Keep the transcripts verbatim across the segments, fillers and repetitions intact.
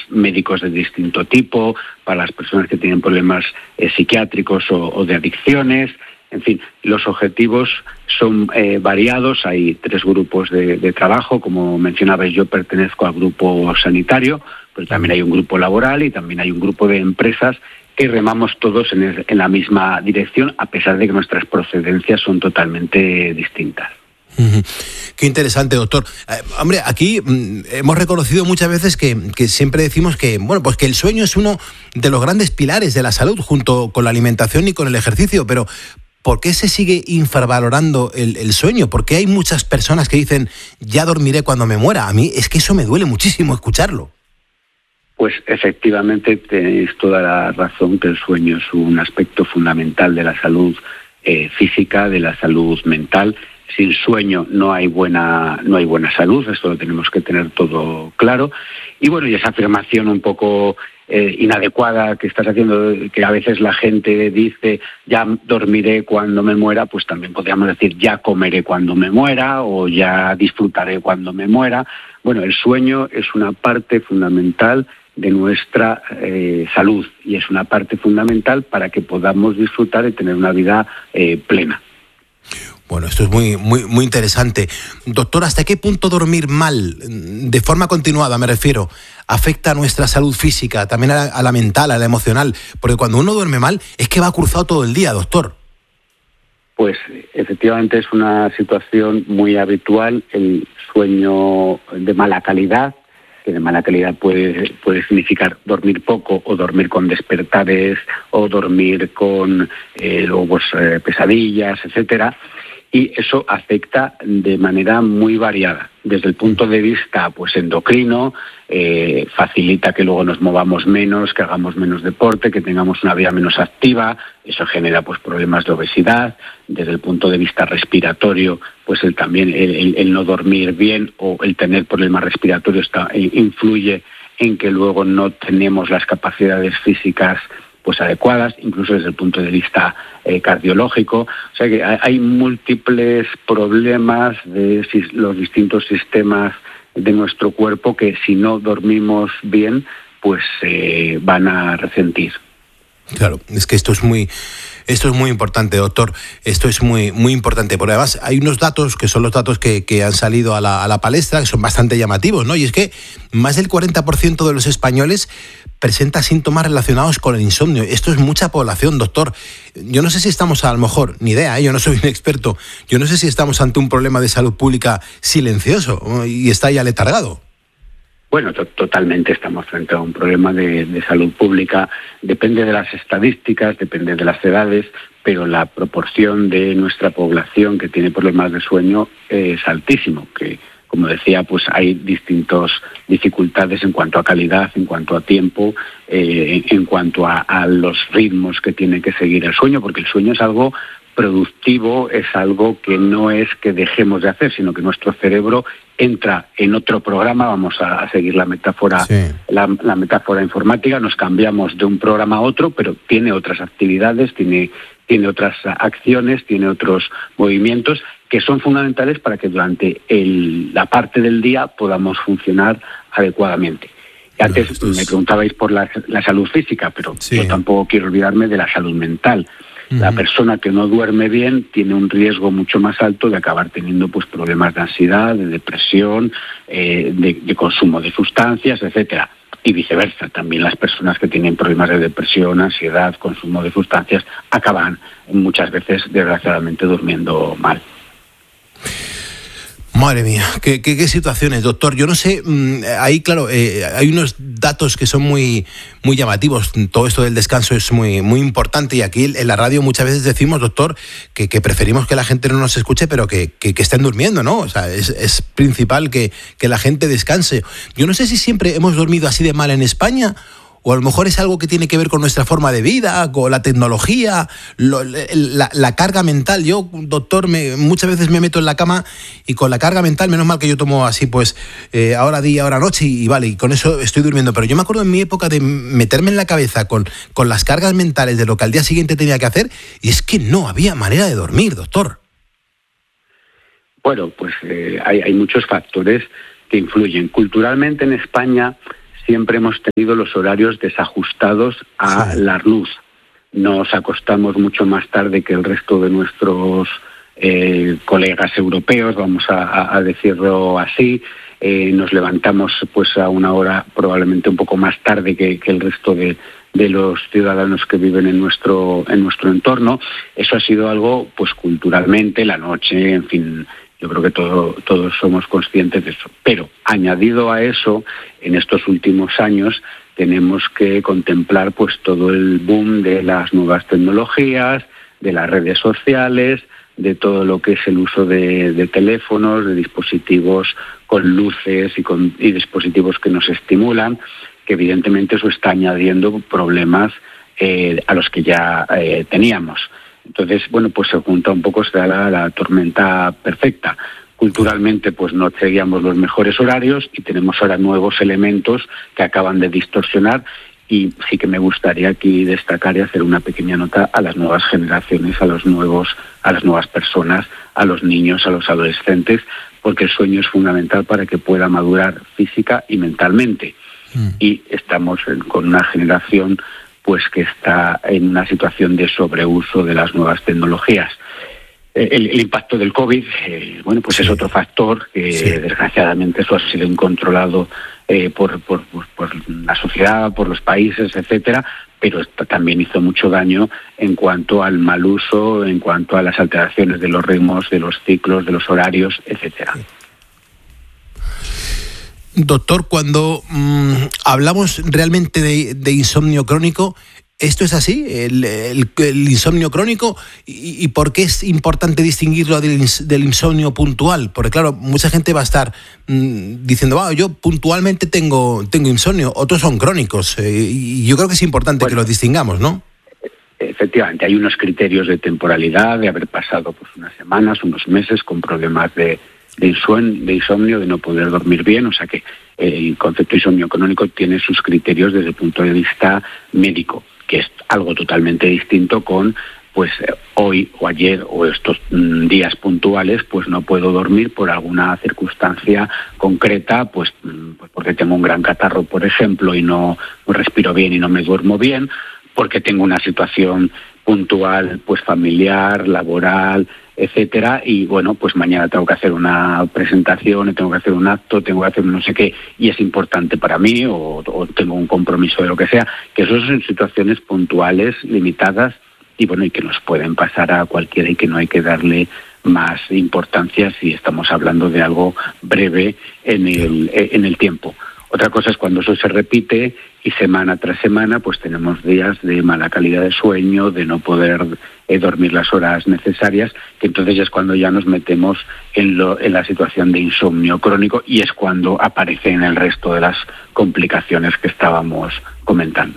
médicos de distinto tipo, para las personas que tienen problemas eh, psiquiátricos o, o de adicciones. En fin, los objetivos son eh, variados. Hay tres grupos de, de trabajo. Como mencionabais, yo pertenezco al grupo sanitario, pero también hay un grupo laboral y también hay un grupo de empresas que remamos todos en, el, en la misma dirección, a pesar de que nuestras procedencias son totalmente distintas. Uh-huh. Qué interesante, doctor. Eh, hombre, aquí mm, hemos reconocido muchas veces que, que siempre decimos que, bueno, pues que el sueño es uno de los grandes pilares de la salud, junto con la alimentación y con el ejercicio, pero ¿por qué se sigue infravalorando el, el sueño? ¿Por qué hay muchas personas que dicen, ya dormiré cuando me muera? A mí es que eso me duele muchísimo escucharlo. Pues efectivamente tenéis toda la razón, que el sueño es un aspecto fundamental de la salud eh, física, de la salud mental. Sin sueño no hay buena no hay buena salud, esto lo tenemos que tener todo claro. Y bueno, y esa afirmación un poco eh, inadecuada que estás haciendo, que a veces la gente dice, ya dormiré cuando me muera, pues también podríamos decir, ya comeré cuando me muera o ya disfrutaré cuando me muera. Bueno, el sueño es una parte fundamental de nuestra eh, salud y es una parte fundamental para que podamos disfrutar y tener una vida eh, plena. Bueno, esto es muy, muy, muy interesante. Doctor, ¿hasta qué punto dormir mal, de forma continuada me refiero, afecta a nuestra salud física, también a la, a la mental, a la emocional? Porque cuando uno duerme mal es que va cruzado todo el día, doctor. Pues efectivamente es una situación muy habitual, el sueño de mala calidad, que de mala calidad puede, puede significar dormir poco o dormir con despertares o dormir con eh, luego, pues, eh, pesadillas, etcétera. Y eso afecta de manera muy variada. Desde el punto de vista pues endocrino, eh, facilita que luego nos movamos menos, que hagamos menos deporte, que tengamos una vida menos activa. Eso genera pues problemas de obesidad. Desde el punto de vista respiratorio, pues el también el, el, el no dormir bien o el tener problemas respiratorios está, influye en que luego no tenemos las capacidades físicas pues adecuadas, incluso desde el punto de vista eh, cardiológico. O sea que hay, hay múltiples problemas de si, los distintos sistemas de nuestro cuerpo que si no dormimos bien, pues eh, van a resentir. Claro, es que esto es muy... Esto es muy importante, doctor. Esto es muy muy importante. Porque además hay unos datos que son los datos que, que han salido a la, a la palestra, que son bastante llamativos, ¿no? Y es que más del cuarenta por ciento de los españoles presenta síntomas relacionados con el insomnio. Esto es mucha población, doctor. Yo no sé si estamos, a lo mejor, ni idea, ¿eh? Yo no soy un experto, yo no sé si estamos ante un problema de salud pública silencioso y está ya letargado. Bueno, to- totalmente estamos frente a un problema de, de salud pública. Depende de las estadísticas, depende de las edades, pero la proporción de nuestra población que tiene problemas de sueño es altísimo, que, como decía, pues hay distintas dificultades en cuanto a calidad, en cuanto a tiempo, eh, en cuanto a, a los ritmos que tiene que seguir el sueño, porque el sueño es algo productivo, es algo que no es que dejemos de hacer, sino que nuestro cerebro entra en otro programa. Vamos a, a seguir la metáfora, sí. la, la metáfora informática, nos cambiamos de un programa a otro, pero tiene otras actividades, tiene, tiene otras acciones, tiene otros movimientos que son fundamentales para que durante el, la parte del día podamos funcionar adecuadamente. Antes Estos... me preguntabais por la, la salud física, pero sí. yo tampoco quiero olvidarme de la salud mental. La persona que no duerme bien tiene un riesgo mucho más alto de acabar teniendo pues problemas de ansiedad, de depresión, eh, de, de consumo de sustancias, etcétera. Y viceversa, también las personas que tienen problemas de depresión, ansiedad, consumo de sustancias, acaban muchas veces, desgraciadamente, durmiendo mal. Madre mía, qué, qué, qué situaciones, doctor. Yo no sé, mmm, ahí claro, eh, hay unos datos que son muy, muy llamativos. Todo esto del descanso es muy, muy importante y aquí en la radio muchas veces decimos, doctor, que, que preferimos que la gente no nos escuche, pero que, que, que estén durmiendo, ¿no? O sea, es, es principal que, que la gente descanse. Yo no sé si siempre hemos dormido así de mal en España, o a lo mejor es algo que tiene que ver con nuestra forma de vida, con la tecnología, lo, la, la carga mental. Yo, doctor, me, muchas veces me meto en la cama y con la carga mental, menos mal que yo tomo así, pues, eh, ahora día, ahora noche y, y vale, y con eso estoy durmiendo. Pero yo me acuerdo en mi época de meterme en la cabeza con, con las cargas mentales de lo que al día siguiente tenía que hacer y es que no había manera de dormir, doctor. Bueno, pues eh, hay, hay muchos factores que influyen. Culturalmente en España siempre hemos tenido los horarios desajustados a sí. la luz. Nos acostamos mucho más tarde que el resto de nuestros eh, colegas europeos, vamos a, a decirlo así. Eh, nos levantamos pues a una hora probablemente un poco más tarde que, que el resto de, de los ciudadanos que viven en nuestro en nuestro entorno. Eso ha sido algo pues culturalmente, la noche, en fin, yo creo que todo, todos somos conscientes de eso. Pero añadido a eso, en estos últimos años tenemos que contemplar pues todo el boom de las nuevas tecnologías, de las redes sociales, de todo lo que es el uso de, de teléfonos, de dispositivos con luces y, con, y dispositivos que nos estimulan, que evidentemente eso está añadiendo problemas eh, a los que ya eh, teníamos. Entonces, bueno, pues se junta un poco, se da la, la tormenta perfecta. Culturalmente, pues no seguíamos los mejores horarios y tenemos ahora nuevos elementos que acaban de distorsionar. Y sí que me gustaría aquí destacar y hacer una pequeña nota a las nuevas generaciones, a los nuevos, a las nuevas personas, a los niños, a los adolescentes, porque el sueño es fundamental para que pueda madurar física y mentalmente. Mm. Y estamos en, con una generación pues que está en una situación de sobreuso de las nuevas tecnologías. El, el impacto del COVID, eh, bueno, pues sí. es otro factor que sí. desgraciadamente eso ha sido incontrolado eh, por, por, por, por la sociedad, por los países, etcétera, pero esto también hizo mucho daño en cuanto al mal uso, en cuanto a las alteraciones de los ritmos, de los ciclos, de los horarios, etcétera. Sí. Doctor, cuando mmm, hablamos realmente de, de insomnio crónico, ¿esto es así, el, el, el insomnio crónico? ¿Y, ¿Y por qué es importante distinguirlo del, del insomnio puntual? Porque claro, mucha gente va a estar mmm, diciendo, wow, yo puntualmente tengo, tengo insomnio, otros son crónicos. Eh, y yo creo que es importante bueno, que los distingamos, ¿no? Efectivamente, hay unos criterios de temporalidad, de haber pasado pues unas semanas, unos meses con problemas de... De, insomnio, de insomnio, de no poder dormir bien, o sea que el concepto de insomnio crónico tiene sus criterios desde el punto de vista médico, que es algo totalmente distinto con, pues hoy o ayer o estos mm, días puntuales, pues no puedo dormir por alguna circunstancia concreta, pues, pues porque tengo un gran catarro, por ejemplo, y no respiro bien y no me duermo bien, porque tengo una situación puntual, pues familiar, laboral, etcétera, y bueno, pues mañana tengo que hacer una presentación, tengo que hacer un acto, tengo que hacer no sé qué, y es importante para mí, o, o tengo un compromiso de lo que sea, que eso son situaciones puntuales, limitadas, y bueno, y que nos pueden pasar a cualquiera y que no hay que darle más importancia si estamos hablando de algo breve en el, en el tiempo. Otra cosa es cuando eso se repite y semana tras semana pues tenemos días de mala calidad de sueño, de no poder eh, dormir las horas necesarias, que entonces es cuando ya nos metemos en, lo, en la situación de insomnio crónico y es cuando aparecen el resto de las complicaciones que estábamos comentando.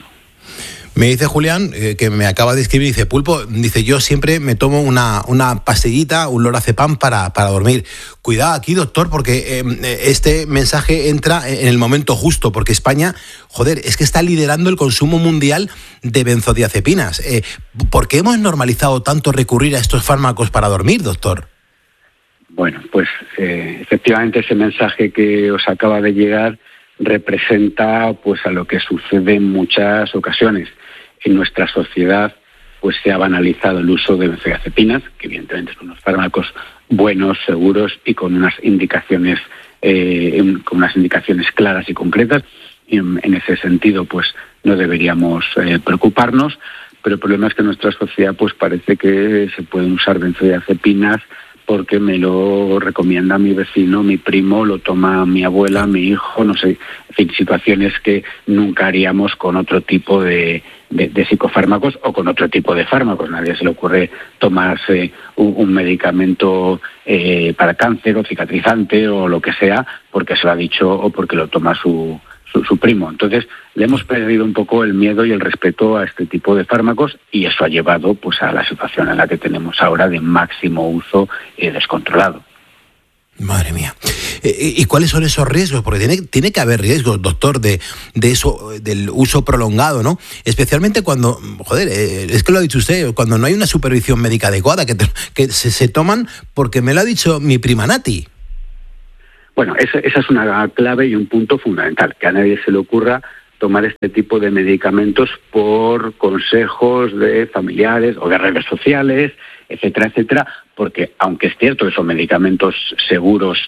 Me dice Julián, eh, que me acaba de escribir, dice, Pulpo, dice, yo siempre me tomo una, una pastillita, un lorazepam para, para dormir. Cuidado aquí, doctor, porque eh, este mensaje entra en el momento justo, porque España, joder, es que está liderando el consumo mundial de benzodiazepinas. Eh, ¿Por qué hemos normalizado tanto recurrir a estos fármacos para dormir, doctor? Bueno, pues eh, efectivamente ese mensaje que os acaba de llegar representa pues a lo que sucede en muchas ocasiones. En nuestra sociedad pues se ha banalizado el uso de benzodiazepinas, que evidentemente son unos fármacos buenos, seguros y con unas indicaciones eh, con unas indicaciones claras y concretas. Y en, en ese sentido pues no deberíamos eh, preocuparnos, pero el problema es que en nuestra sociedad pues parece que se pueden usar benzodiazepinas porque me lo recomienda mi vecino, mi primo, lo toma mi abuela, mi hijo, no sé, en fin, situaciones que nunca haríamos con otro tipo de, de, de psicofármacos o con otro tipo de fármacos. Nadie se le ocurre tomarse un, un medicamento eh, para cáncer o cicatrizante o lo que sea porque se lo ha dicho o porque lo toma su, su, su primo. Entonces, le hemos perdido un poco el miedo y el respeto a este tipo de fármacos y eso ha llevado pues a la situación en la que tenemos ahora de máximo uso eh, descontrolado. Madre mía. ¿Y cuáles son esos riesgos? Porque tiene, tiene que haber riesgos, doctor, de, de eso, del uso prolongado, ¿no? Especialmente cuando, joder, es que lo ha dicho usted, cuando no hay una supervisión médica adecuada, que, te, que se, se toman porque me lo ha dicho mi prima Nati. Bueno, esa, esa es una clave y un punto fundamental, que a nadie se le ocurra tomar este tipo de medicamentos por consejos de familiares o de redes sociales, etcétera, etcétera, porque aunque es cierto que son medicamentos seguros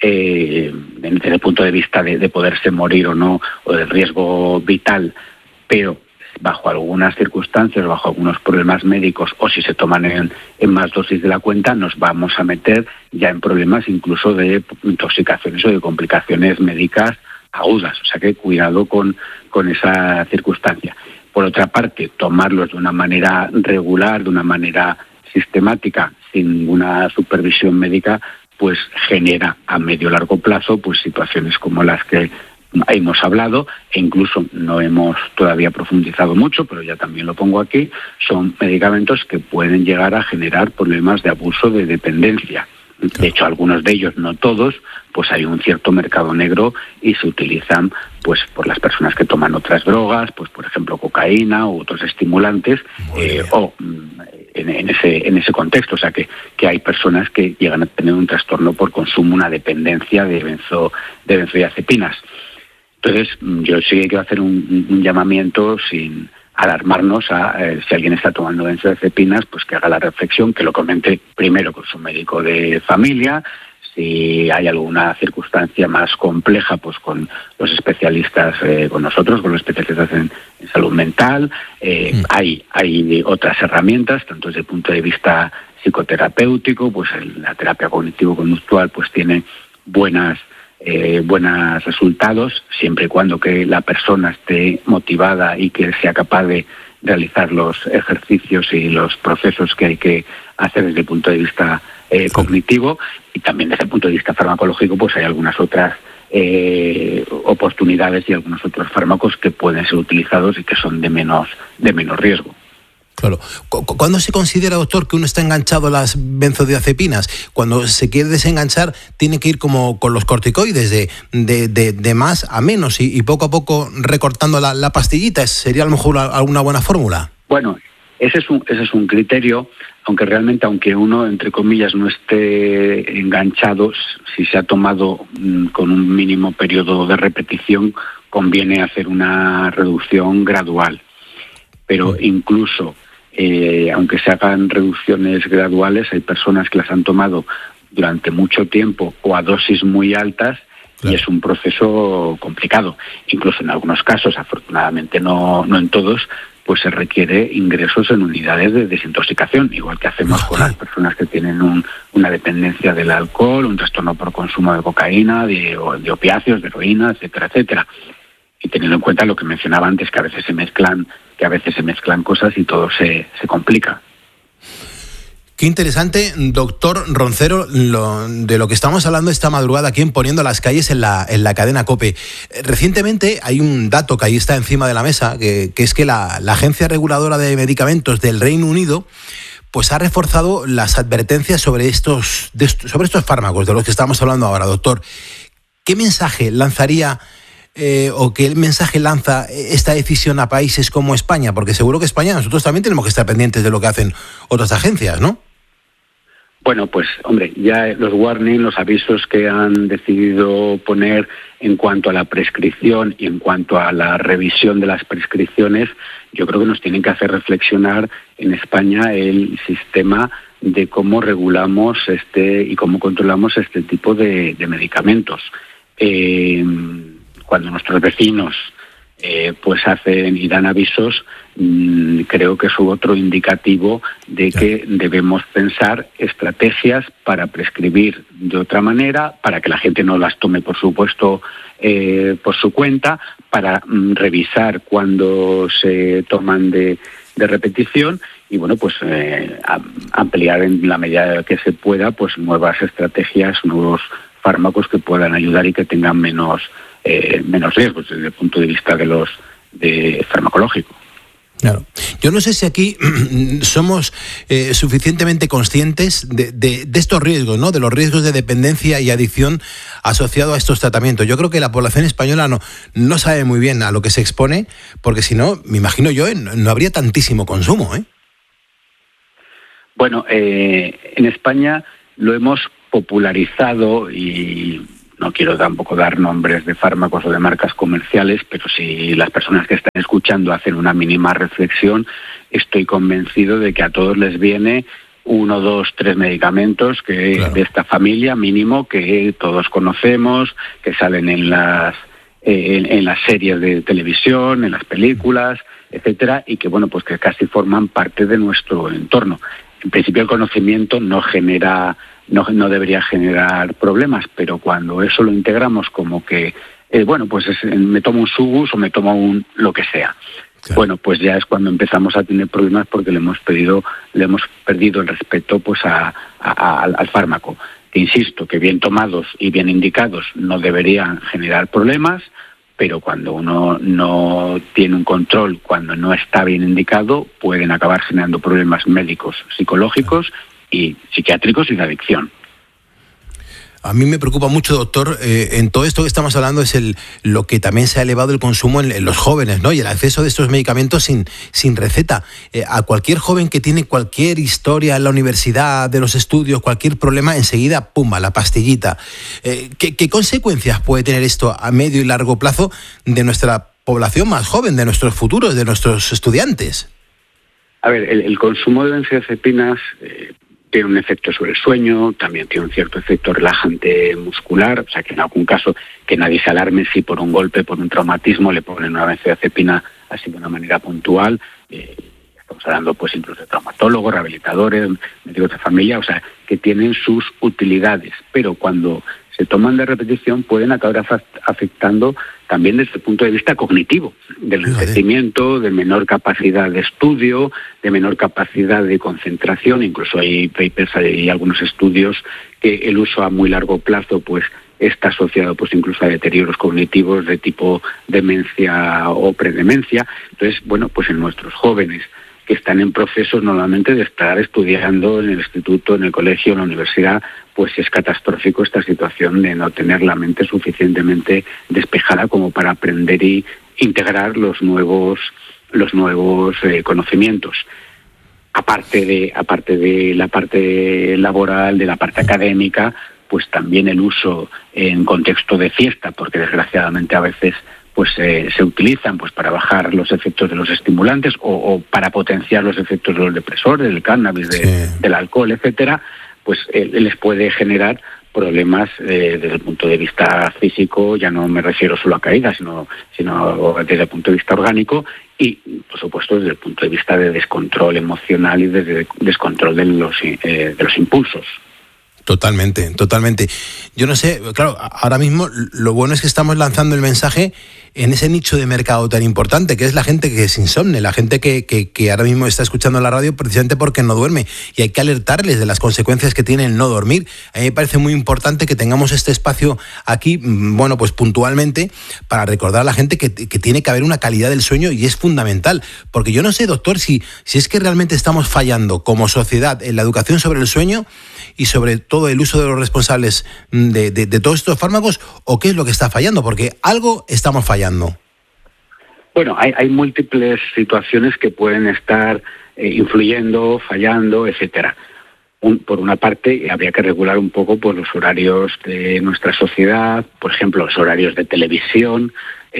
eh, desde el punto de vista de, de poderse morir o no, o del riesgo vital, pero bajo algunas circunstancias, bajo algunos problemas médicos, o si se toman en, en más dosis de la cuenta, nos vamos a meter ya en problemas incluso de intoxicaciones o de complicaciones médicas agudas. O sea que cuidado con, con esa circunstancia. Por otra parte, tomarlos de una manera regular, de una manera sistemática, sin ninguna supervisión médica, pues genera a medio largo plazo pues situaciones como las que hemos hablado, e incluso no hemos todavía profundizado mucho, pero ya también lo pongo aquí, son medicamentos que pueden llegar a generar problemas de abuso de dependencia. De hecho, algunos de ellos, no todos, pues hay un cierto mercado negro y se utilizan pues por las personas que toman otras drogas, pues por ejemplo cocaína u otros estimulantes, eh, o en, en ese en ese contexto. O sea que, que hay personas que llegan a tener un trastorno por consumo, una dependencia de benzo, de benzodiazepinas. Entonces, yo sí quiero hacer un, un llamamiento sin alarmarnos a eh, si alguien está tomando benzodiazepinas, pues que haga la reflexión, que lo comente primero con su médico de familia. Si hay alguna circunstancia más compleja, pues con los especialistas, eh, con nosotros, con los especialistas en, en salud mental. Eh, mm. Hay hay otras herramientas, tanto desde el punto de vista psicoterapéutico, pues el, la terapia cognitivo-conductual pues tiene buenas Eh, buenos resultados, siempre y cuando que la persona esté motivada y que sea capaz de realizar los ejercicios y los procesos que hay que hacer desde el punto de vista eh, sí. cognitivo, y también desde el punto de vista farmacológico, pues hay algunas otras eh, oportunidades y algunos otros fármacos que pueden ser utilizados y que son de menos de menos riesgo. Claro. ¿Cuándo se considera, doctor, que uno está enganchado a las benzodiazepinas? Cuando se quiere desenganchar, tiene que ir como con los corticoides, de, de, de, de más a menos y, y poco a poco recortando la, la pastillita. ¿Sería a lo mejor alguna buena fórmula? Bueno, ese es un, ese es un criterio, aunque realmente, aunque uno, entre comillas, no esté enganchado, si se ha tomado mmm, con un mínimo periodo de repetición, conviene hacer una reducción gradual. Pero incluso, eh, aunque se hagan reducciones graduales, hay personas que las han tomado durante mucho tiempo o a dosis muy altas, claro. Y es un proceso complicado. Incluso en algunos casos, afortunadamente no, no en todos, pues se requiere ingresos en unidades de desintoxicación, igual que hacemos con las personas que tienen un, una dependencia del alcohol, un trastorno por consumo de cocaína, de, de opiáceos, de heroína, etcétera, etcétera. Y teniendo en cuenta lo que mencionaba antes, que a veces se mezclan, que a veces se mezclan cosas y todo se, se complica. Qué interesante, doctor Roncero, lo, de lo que estamos hablando esta madrugada aquí en Poniendo las Calles en la, en la cadena COPE. Recientemente hay un dato que ahí está encima de la mesa, que, que es que la, la Agencia Reguladora de Medicamentos del Reino Unido pues ha reforzado las advertencias sobre estos, de, sobre estos fármacos de los que estamos hablando ahora, doctor. ¿Qué mensaje lanzaría Eh, o qué mensaje lanza esta decisión a países como España? Porque seguro que España, nosotros también tenemos que estar pendientes de lo que hacen otras agencias, ¿no? Bueno, pues, hombre, ya los warning, los avisos que han decidido poner en cuanto a la prescripción y en cuanto a la revisión de las prescripciones, yo creo que nos tienen que hacer reflexionar en España el sistema de cómo regulamos este y cómo controlamos este tipo de, de medicamentos. Eh, Cuando nuestros vecinos eh, pues hacen y dan avisos, mmm, creo que es otro indicativo de que debemos pensar estrategias para prescribir de otra manera, para que la gente no las tome, por supuesto, eh, por su cuenta, para mmm, revisar cuando se toman de, de repetición y, bueno, pues eh, ampliar en la medida que se pueda pues nuevas estrategias, nuevos fármacos que puedan ayudar y que tengan menos Eh, menos riesgos desde el punto de vista de los de farmacológico. Claro. Yo no sé si aquí somos eh, suficientemente conscientes de, de, de estos riesgos, ¿no? De los riesgos de dependencia y adicción asociados a estos tratamientos. Yo creo que la población española no, no sabe muy bien a lo que se expone, porque si no, me imagino yo, no, no habría tantísimo consumo, ¿eh? Bueno, eh, en España lo hemos popularizado y No quiero tampoco dar nombres de fármacos o de marcas comerciales, pero si las personas que están escuchando hacen una mínima reflexión, estoy convencido de que a todos les viene uno, dos, tres medicamentos que claro. de esta familia mínimo que todos conocemos, que salen en las eh, en, en las series de televisión, en las películas, etcétera, y que bueno, pues que casi forman parte de nuestro entorno. En principio el conocimiento no genera No, no debería generar problemas, pero cuando eso lo integramos como que, eh, bueno, pues es, me tomo un Sugus o me tomo un lo que sea. Claro. Bueno, pues ya es cuando empezamos a tener problemas porque le hemos pedido, le hemos perdido el respeto pues a, a, a, al fármaco. Que insisto, que bien tomados y bien indicados no deberían generar problemas, pero cuando uno no tiene un control, cuando no está bien indicado, pueden acabar generando problemas médicos, psicológicos, claro. y psiquiátricos y de adicción. A mí me preocupa mucho, doctor, eh, en todo esto que estamos hablando es el lo que también se ha elevado el consumo en, en los jóvenes, ¿no? Y el acceso de estos medicamentos sin, sin receta. Eh, a cualquier joven que tiene cualquier historia en la universidad, de los estudios, cualquier problema, enseguida, pumba, la pastillita. Eh, ¿qué, ¿Qué consecuencias puede tener esto a medio y largo plazo de nuestra población más joven, de nuestros futuros, de nuestros estudiantes? A ver, el, el consumo de benzodiazepinas Eh, tiene un efecto sobre el sueño, también tiene un cierto efecto relajante muscular, o sea que en algún caso que nadie se alarme si por un golpe, por un traumatismo le ponen una benzodiazepina así de una manera puntual. Eh, estamos hablando pues incluso de traumatólogos, rehabilitadores, médicos de familia, o sea que tienen sus utilidades, pero cuando se toman de repetición pueden acabar afectando también desde el punto de vista cognitivo, del envejecimiento, de menor capacidad de estudio, de menor capacidad de concentración. Incluso hay papers, hay algunos estudios que el uso a muy largo plazo pues está asociado pues incluso a deterioros cognitivos de tipo demencia o predemencia. Entonces, bueno, pues en nuestros jóvenes que están en procesos normalmente de estar estudiando en el instituto, en el colegio, en la universidad, pues es catastrófico esta situación de no tener la mente suficientemente despejada como para aprender y integrar los nuevos los nuevos eh, conocimientos. Aparte de aparte de la parte laboral, de la parte académica, pues también el uso en contexto de fiesta, porque desgraciadamente a veces pues eh, se utilizan pues para bajar los efectos de los estimulantes o, o para potenciar los efectos de los depresores, del cannabis, de, sí. del alcohol, etcétera, pues eh, les puede generar problemas eh, desde el punto de vista físico. Ya no me refiero solo a caídas, sino, sino desde el punto de vista orgánico y, por supuesto, desde el punto de vista de descontrol emocional y desde descontrol de los, eh, de los impulsos. Totalmente, totalmente. Yo no sé, claro, ahora mismo lo bueno es que estamos lanzando el mensaje en ese nicho de mercado tan importante, que es la gente que es insomne, la gente que, que, que ahora mismo está escuchando la radio precisamente porque no duerme, y hay que alertarles de las consecuencias que tiene el no dormir. A mí me parece muy importante que tengamos este espacio aquí, bueno, pues puntualmente, para recordar a la gente que, que tiene que haber una calidad del sueño, y es fundamental, porque yo no sé, doctor, si, si es que realmente estamos fallando como sociedad en la educación sobre el sueño y sobre todo el uso de los responsables de, de, de todos estos fármacos, o qué es lo que está fallando, porque algo estamos fallando. Bueno, hay, hay múltiples situaciones que pueden estar eh, influyendo, fallando, etcétera. Un, por una parte, habría que regular un poco pues, los horarios de nuestra sociedad, por ejemplo, los horarios de televisión,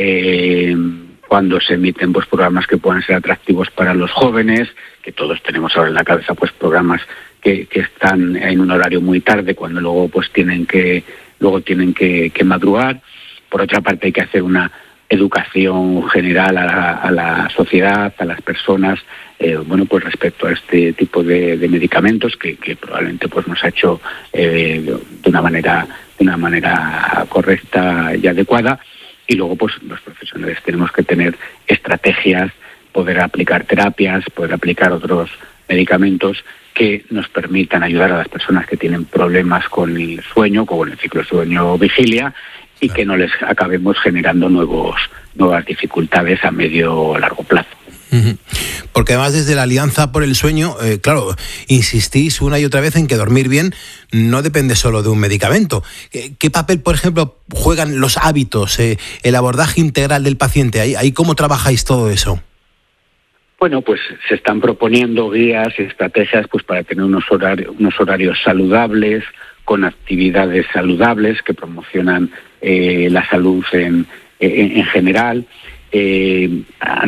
eh, cuando se emiten pues, programas que puedan ser atractivos para los jóvenes, que todos tenemos ahora en la cabeza pues programas que, que están en un horario muy tarde, cuando luego pues tienen que luego tienen que, que madrugar. Por otra parte, hay que hacer una educación general a la, a la sociedad, a las personas, eh, bueno, pues respecto a este tipo de, de medicamentos que, que probablemente pues nos ha hecho eh, de una manera de una manera correcta y adecuada. Y luego, pues los profesionales tenemos que tener estrategias, poder aplicar terapias, poder aplicar otros medicamentos que nos permitan ayudar a las personas que tienen problemas con el sueño, con el ciclo sueño-vigilia, y claro, que no les acabemos generando nuevos nuevas dificultades a medio o largo plazo. Porque además desde la Alianza por el Sueño, eh, claro, insistís una y otra vez en que dormir bien no depende solo de un medicamento. ¿Qué, qué papel, por ejemplo, juegan los hábitos, eh, el abordaje integral del paciente? ¿Ahí, ahí cómo trabajáis todo eso? Bueno, pues se están proponiendo guías y estrategias pues para tener unos horarios, unos horarios saludables, con actividades saludables que promocionan eh, la salud en, en, en general. Eh, a